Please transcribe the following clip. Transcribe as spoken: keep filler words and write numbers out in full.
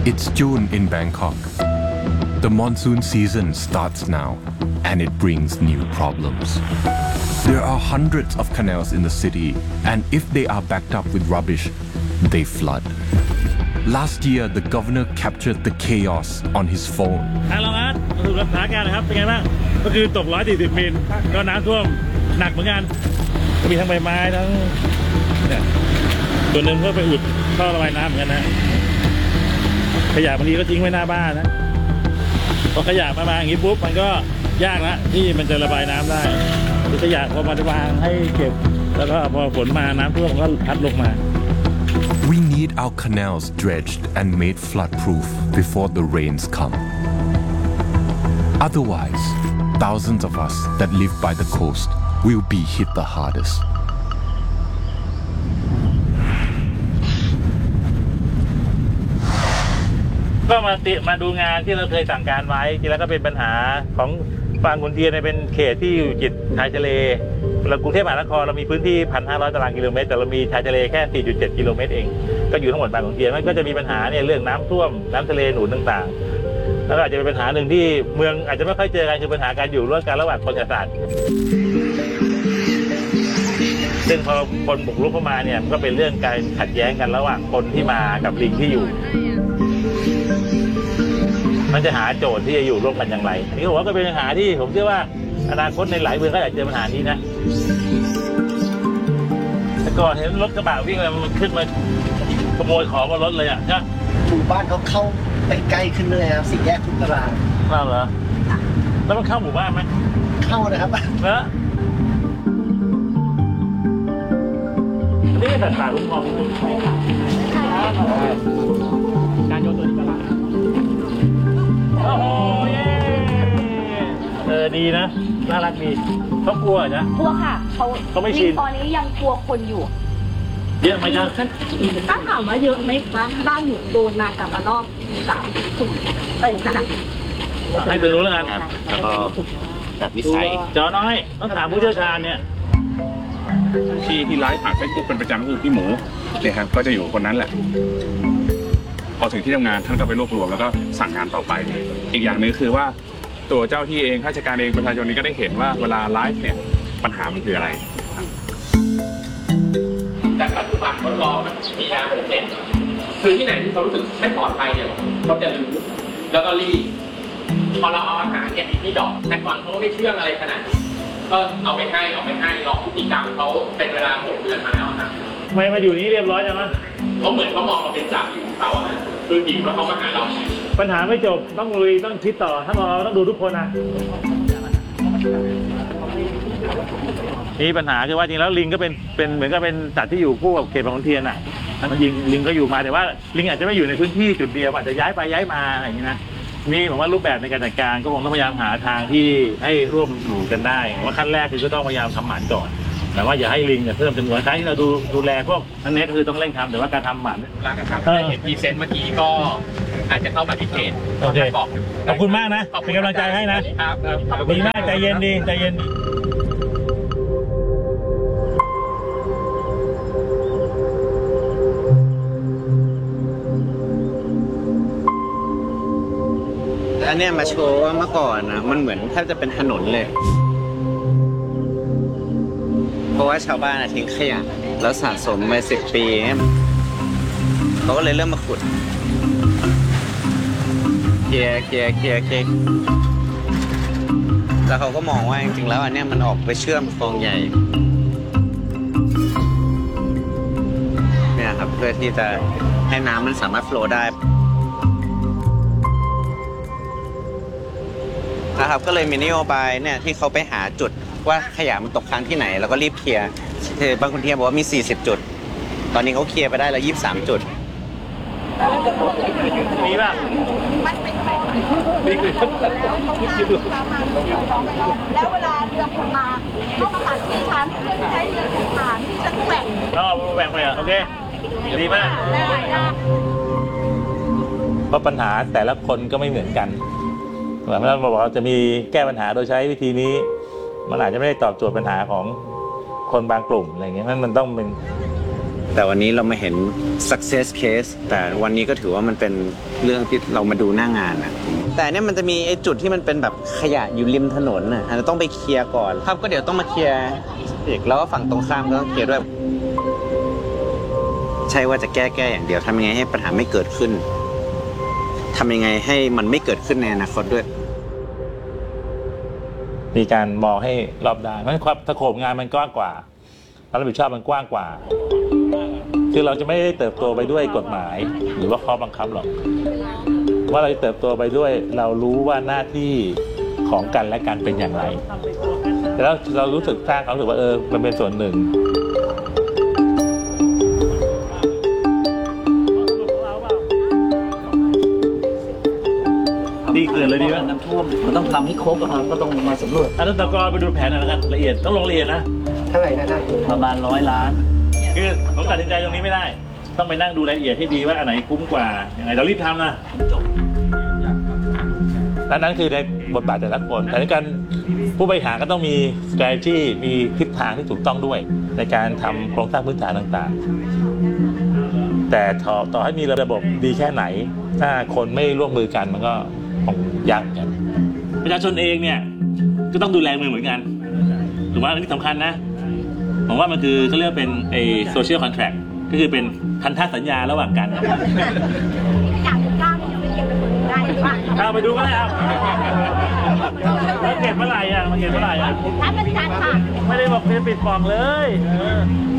It's June in Bangkok. The monsoon season starts now, and it brings new problems. There are hundreds of canals in the city, and if they are backed up with rubbish, they flood. Last year, the governor captured the chaos on his phone. ทางรองอาร์ตมาดูสถานการณ์นะครับเป็นไงบ้างก็คือตกร้อยสี่สิบมิลก็น้ำท่วมหนักเหมือนกันก็มีทั้งใบไม้ทั้งเนี่ยส่วนหนึ่งก็ไปอุดท่อระบายน้ำเหมือนกันนะขยะบางทีก็ทิ้งไว้หน้าบ้านนะพอขยะมาบางอย่างนี้ปุ๊บมันก็ยากละที่มันจะระบายน้ำได้ขยะพอมาวางให้เก็บแล้วก็พอฝนมาน้ำท่วมก็พัดลงมา We need our canals dredged and made flood-proof before the rains come. Otherwise, thousands of us that live by the coast will be hit the hardest. ก็มาติมาดูงานที่เราเคยสั่งการไว้จริงแล้วก็เป็นปัญหาของบางขุนเทียนเป็นเขตที่อยู่จิตชายทะเลเรากรุงเทพมหานครเรามีพื้นที่ หนึ่งพันห้าร้อย ตารางกิโลเมตรแต่เรามีชายทะเลแค่ สี่จุดเจ็ด กิโลเมตรเองก็อยู่ทั้งหมดบางขุนเทียนมันก็จะมีปัญหาเนี่ยเรื่องน้ำท่วมน้ำทะเลหนุนต่างๆแล้วก็อาจจะเป็นปัญหาหนึ่งที่เมืองอาจจะไม่ค่อยเจอกันคือปัญหาการอยู่ร่วมกันระหว่างคนกับสัตว์ซึ่งพอคนบุกรุกเข้ามาเนี่ยมันก็เป็นเรื่องการขัดแย้งกันระหว่างคนที่มากับลิงที่อยู่มันจะหาโจทย์ที่จะอยู่ร่วมกันอย่างไรนี่ผมว่าก็เป็นปัญหาที่ผมเชื่อว่าอนาคตในหลายเมืองก็อาจจะเจอปัญหานี้นะแต่ก่อนเห็นรถกระบะวิ่งอะไรมันขึ้นมาขโมยของบนรถเลยอ่ะใช่หมู่บ้านเขาเข้าไปใกล้ขึ้นเลยครับสี่แยกทุกตารางเข้าเหรอแล้วมันเข้าหมู่บ้านไหมเข้านะครับเนอะนี่เป็นสัตว์ป่าคุ้มครองการโยนตัวนี้ก็รักโอ้โหเย้เออดีนะน่ารักดีเขากลัวนะกลัวค่ะเขาเขาไม่ชินตอนนี้ยังกลัวคนอยู่เยอะไหมจ๊ะถ้าถามว่าเยอะไหมคะบ้านอยู่โดนมากับมารอบสามสุดเอ้ยนะให้เธอรู้แล้วกันแล้วก็แบบนิสัยจอน้อยต้องถามผู้เชี่ยวชาญเนี่ยที่ที่ไลฟ์ผ่านเฟซบุ๊กเป็นประจำก็คือพี่หมูเนี่ยครับก็จะอยู่คนนั้นแหละพอถึงที่ทำงานท่านก็ไปรวบรวมแล้วก็สั่งงานต่อไปอีกอย่างนึงคือว่าตัวเจ้าที่เองข้าราชการเองประชาชนนี้ก็ได้เห็นว่าเวลาไลฟ์เนี่ยปัญหามันคืออะไรแต่ปัจจุบันคนรอมันมีนาเป็นเจ็ดคือที่ไหนที่เขารู้สึกไม่ปลอดภัยเนี่ยเขาจะรู้แล้วก็รีบพอเราเอาอาหารเนี่ยที่ดอกแต่ก่อนเขาไม่เชื่องอะไรขนาดนี้ก็เอาไปให้เอาไปให้หลอกพฤติกรรมเขาเป็นเวลาหกเดือนมาแล้วนะทำไมมาอยู่นี้เรียบร้อยจังวะเขาเหมือนเขามองเราเป็นจ่าอยู่เขาอะคือหิวแล้วเขามาหาเราปัญหาไม่จบต้องลุยต้องคิดต่อถ้ามองเราต้องดูทุกคนนะนี่ปัญหาคือว่าจริงแล้วลิงก็เป็นเป็นเหมือนกับเป็นสัตว์ที่อยู่คู่กับเขตบางขุนเทียนอ่ะมันยิงลิงก็อยู่มาแต่ว่าลิงอาจจะไม่อยู่ในพื้นที่จุดเดียวอาจจะย้ายไปย้ายมาอะไรอย่างนี้นะนี่ผมว่ารูปแบบในการจัดการก็คงต้องพยายามหาทางที่ให้ร่วมอยู่กันได้ว่าขั้นแรกคือก็ต้องพยายามทำหมันก่อนแต่ว่าอย่าให้ลิงเพิ่มจำนวนครั้งที่เราดูดูแลพวกนั่นเน็ตคือต้องเร่งทำแต่ว่าการทำหมันนะครับเห็นพรีเซนต์เมื่อกี้ก็อาจจะเข้ามาที่เพจโอเคขอบคุณมากนะเป็นกำลังใจให้นะดีมากใจเย็นดีใจเย็นอันนี้มาโชว์ว่าเมื่อก่อนนะมันเหมือนแทบจะเป็นถนนเลยเพราะว่าชาวบ้านทิ้งขยะแล้วสะสมมาสิบปีเขาก็เลยเริ่มมาขุดเคลียร์เคลียร์เคลียร์เคลียร์แล้วเขาก็มองว่าจริงๆแล้วอันนี้มันออกไปเชื่อมคลองใหญ่เนี่ยครับเพื่อที่จะให้น้ำมันสามารถโฟลว์ได้นะครับก็เลยมีนโยบายเนี่ยที่เขาไปหาจุดว่าขยะมันตกค้างที่ไหนแล้วก็รีบเคลียร์บางคนเทียบอกว่ามีสี่สิบจุดตอนนี้เขาเคลียร์ไปได้แล้วยี่สิบสามจุดมีป่ะมีคือแล้วเวลาเรือคนมาเข้ามาตัดที่ชั้นเพื่อใช้เรือผ่านที่ชั้นแหว่งอ๋อแหว่งไปอ่ะโอเคดีมากเพราะปัญหาแต่ละคนก็ไม่เหมือนกันเหมือนเราบอกว่าจะมีแก้ปัญหาโดยใช้วิธีนี้มันอาจจะไม่ได้ตอบโจทย์ปัญหาของคนบางกลุ่มอะไรเงี้ยมันมันต้องเป็นแต่วันนี้เรามาเห็น success case แต่วันนี้ก็ถือว่ามันเป็นเรื่องที่เรามาดูหน้างานอะแต่เนี่ยมันจะมีไอ้จุดที่มันเป็นแบบขยะอยู่ริมถนนน่ะอาจจะต้องไปเคลียร์ก่อนครับก็เดี๋ยวต้องมาเคลียร์อีกแล้วก็ฝั่งตรงข้ามก็ต้องเคลียร์ด้วยใช่ว่าจะแก้แก้อย่างเดียวทำยังไงให้ปัญหาไม่เกิดขึ้นทำยังไงให้มันไม่เกิดขึ้นในอนาคตด้วยมีการมองให้รอบด้านเพราะฉะนั้นความสโคปงานมันกว้างกว่าความรับผิดชอบมันกว้างกว่าคือเราจะไม่ได้เติบโตไปด้วยกฎหมายหรือว่าข้อบังคับหรอกว่าเราจะเติบโตไปด้วยเรารู้ว่าหน้าที่ของกันและกันเป็นอย่างไรแต่แล้วเรารู้สึกสร้างความรู้สึกว่าเออมันเป็นส่วนหนึ่งดีเกินเลยดีไหมน้ำท่วมมันต้องทำให้ครบอะครับก็ต้องมาสำรวจอันนั้นตะกอนไปดูแผนหน่อยแล้วกันละเอียดต้องลงละเอียดนะเท่าไหร่นะท่านประมาณร้อยล้านคือผมตัดสินใจตรงนี้ไม่ได้ต้องไปนั่งดูรายละเอียดให้ดีว่าอันไหนคุ้มกว่ายังไงเรารีบทำนะจบนั้นคือในบทบาทแต่ละคนแต่ในการผู้บริหารก็ต้องมี strategy มีทิศทางที่ถูกต้องด้วยในการทำโครงสร้างพื้นฐานต่างๆแต่ต่อต่อให้มีระบบดีแค่ไหนถ้าคนไม่ร่วมมือกันมันก็คงยากกันประชาชนเองเนี่ยก็ต้องดูแลมือเหมือนกันถูกไหมอันนี้สำคัญนะผมว่ามันคือเขาเรียกเป็นไอ้ social contract ก็คือเป็นพันธสัญญาระหว่างกันอยากกล้ายังไม่เก็บไปคนได้หรือเปล่าเอาไปดูก็ได้ครับมาเก็บเมื่อไหร่อ่ะมาเก็บเมื่อไหร่อ่ะท่านอาจารย์ค่ะไม่ได้บอกจะปิดปล่องเลย